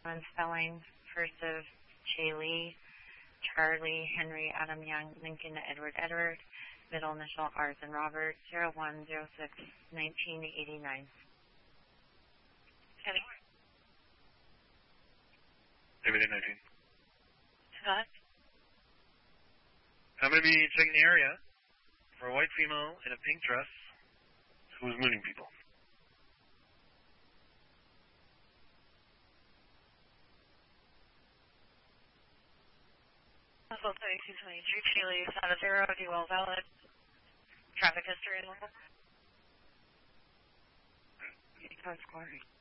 on spelling. First of Chaley, Charlie, Henry, Adam, Young, Lincoln, Edward, Edward. Middle initial R's and Robert, 0106-1989. Kenny. David 19. Scott. I'm going to be checking the area for a white female in a pink dress who is mooning people. Level 3223, Chaley, out of 0, D-well valid. Traffic history level. Code scoring.